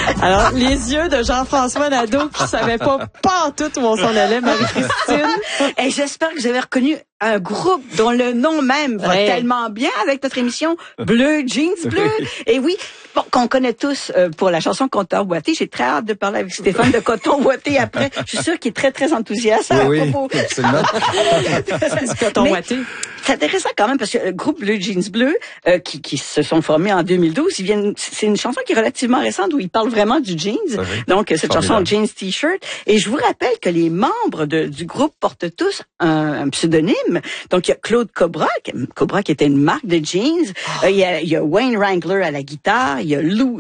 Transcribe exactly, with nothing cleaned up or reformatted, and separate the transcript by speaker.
Speaker 1: Alors, les yeux de Jean-François Nadeau qui savait pas, pas en tout où on s'en allait, Marie-Christine.
Speaker 2: Et j'espère que vous avez reconnu un groupe dont le nom même va
Speaker 1: Ouais.
Speaker 2: tellement bien avec notre émission Bleu Jeans Bleu. Et oui, bon, qu'on connaît tous euh, pour la chanson Coton Boité. J'ai très hâte de parler avec Stéphane de Coton Boité après. Je suis sûre qu'il est très, très enthousiaste à
Speaker 3: Oui,
Speaker 2: propos.
Speaker 3: oui, absolument.
Speaker 1: Du coton
Speaker 2: Mais
Speaker 1: ouaté.
Speaker 2: C'est intéressant quand même parce que le groupe Bleu Jeans Bleu, euh, qui, qui se sont formés en deux mille douze, ils viennent, c'est une chanson qui est relativement récente où ils parlent vraiment du jeans.
Speaker 3: Oui.
Speaker 2: Donc, cette
Speaker 3: Formidable.
Speaker 2: chanson Jeans T-shirt. Et je vous rappelle que les membres de, du groupe portent tous un, un pseudonyme. Donc, il y a Claude Cobra, qui, Cobra qui était une marque de jeans. Euh, il, y a, il y a Wayne Wrangler à la guitare. Il y a Lou